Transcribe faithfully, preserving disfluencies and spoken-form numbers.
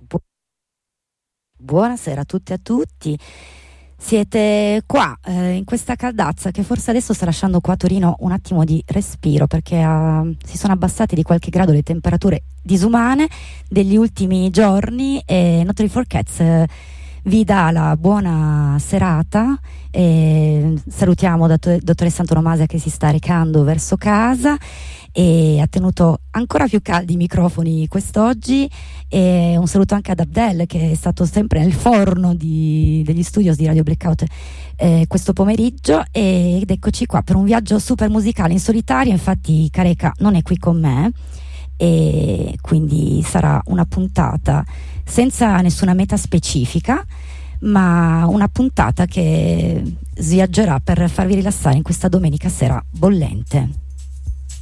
Bu- Buonasera a tutti e a tutti. Siete qua eh, in questa caldazza che forse adesso sta lasciando qua a Torino un attimo di respiro, perché uh, si sono abbassate di qualche grado le temperature disumane degli ultimi giorni, e Not Ready for Cats eh, vi dà la buona serata. E salutiamo dott- dottoressa Antonomasia che si sta recando verso casa e ha tenuto ancora più caldi i microfoni quest'oggi, e un saluto anche ad Abdel che è stato sempre nel forno di, degli studios di Radio Blackout eh, questo pomeriggio, ed eccoci qua per un viaggio super musicale in solitario. Infatti Careca non è qui con me e quindi sarà una puntata senza nessuna meta specifica, ma una puntata che sviaggerà per farvi rilassare in questa domenica sera bollente.